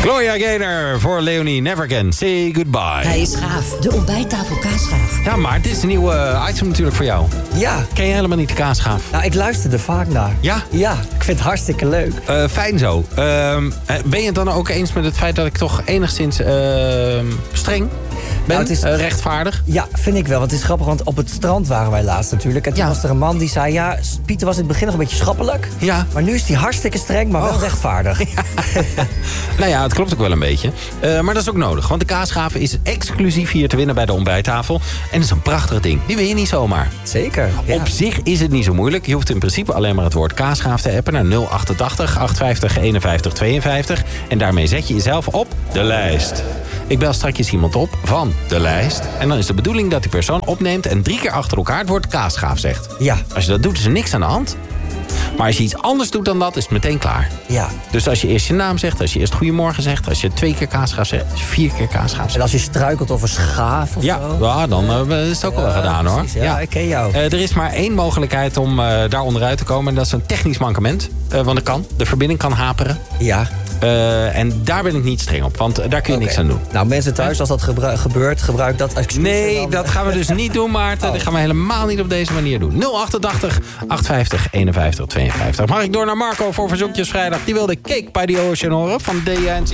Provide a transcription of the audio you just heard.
Gloria Gaynor voor Leonie Never Can Say Goodbye. Hij is gaaf. De ontbijttafel kaasgaaf. Ja, maar dit is een nieuwe item natuurlijk voor jou. Ja. Ken je helemaal niet de kaasgaaf? Nou, ik luister er vaak naar. Ja? Ja, ik vind het hartstikke leuk. Fijn zo. Ben je het dan ook eens met het feit dat ik toch enigszins streng ben? Nou, het is rechtvaardig? Ja, vind ik wel. Want het is grappig, want op het strand waren wij laatst natuurlijk. En toen was er een man die zei... Ja, Pieter was in het begin nog een beetje schappelijk. Ja. Maar nu is hij hartstikke streng, maar wel rechtvaardig. Ja. Nou ja, het klopt ook wel een beetje. Maar dat is ook nodig. Want de kaasgaaf is exclusief hier te winnen bij de ontbijttafel. En dat is een prachtig ding. Die win je niet zomaar. Zeker. Ja. Op zich is het niet zo moeilijk. Je hoeft in principe alleen maar het woord kaasgaaf te appen naar 088 850 51 52. En daarmee zet je jezelf op de lijst. Ik bel straks iemand op van de lijst. En dan is de bedoeling dat die persoon opneemt en 3 keer achter elkaar het woord kaasgaaf zegt. Ja. Als je dat doet, is er niks aan de hand. Maar als je iets anders doet dan dat, is het meteen klaar. Ja. Dus als je eerst je naam zegt, als je eerst goedemorgen zegt... als je 2 keer kaasgaaf zegt, als je 4 keer kaasgaaf zegt. En als je struikelt over schaaf of zo. Ja, dan is het ook wel gedaan, hoor. Precies, ja, ik ken jou. Er is maar 1 mogelijkheid om daar onderuit te komen. En dat is een technisch mankement. Want dat kan. De verbinding kan haperen. Ja. En daar ben ik niet streng op, want daar kun je niks aan doen. Nou, mensen thuis, als dat gebeurt, gebruik dat excuus. Nee, dat gaan we dus niet doen, Maarten. Dat gaan we helemaal niet op deze manier doen. 088 850 51 52. Mag ik door naar Marco voor Verzoekjes Vrijdag? Die wilde Cake by the Ocean horen van DNC.